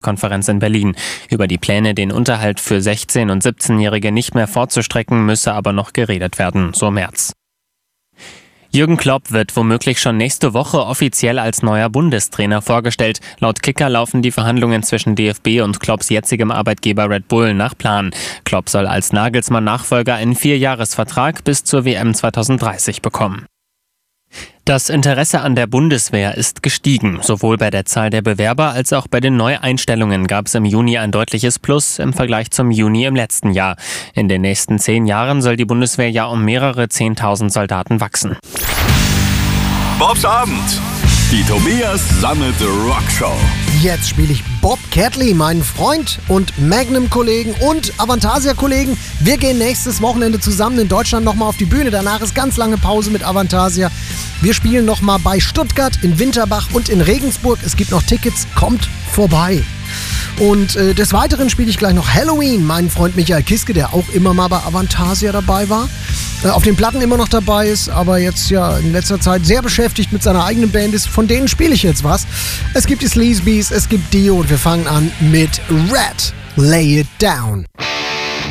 Konferenz in Berlin. Über die Pläne, den Unterhalt für 16- und 17-Jährige nicht mehr fortzustrecken, müsse aber noch geredet werden, so Merz. Jürgen Klopp wird womöglich schon nächste Woche offiziell als neuer Bundestrainer vorgestellt. Laut Kicker laufen die Verhandlungen zwischen DFB und Klopps jetzigem Arbeitgeber Red Bull nach Plan. Klopp soll als Nagelsmann-Nachfolger einen 4-Jahres-Vertrag bis zur WM 2030 bekommen. Das Interesse an der Bundeswehr ist gestiegen. Sowohl bei der Zahl der Bewerber als auch bei den Neueinstellungen gab es im Juni ein deutliches Plus im Vergleich zum Juni im letzten Jahr. In den nächsten 10 Jahren soll die Bundeswehr ja um mehrere 10.000 Soldaten wachsen. Bobs Abend. Die Tobias Sammelte Rockshow. Jetzt spiele ich Bob Catley, meinen Freund und Magnum-Kollegen und Avantasia-Kollegen. Wir gehen nächstes Wochenende zusammen in Deutschland nochmal auf die Bühne. Danach ist ganz lange Pause mit Avantasia. Wir spielen nochmal bei Stuttgart, in Winterbach und in Regensburg. Es gibt noch Tickets, kommt vorbei. Und des Weiteren spiele ich gleich noch Halloween. Mein Freund Michael Kiske, der auch immer mal bei Avantasia dabei war, auf den Platten immer noch dabei ist, aber jetzt ja in letzter Zeit sehr beschäftigt mit seiner eigenen Band ist. Von denen spiele ich jetzt was. Es gibt die Sleazebees, es gibt Dio und wir fangen an mit Red. Lay It Down.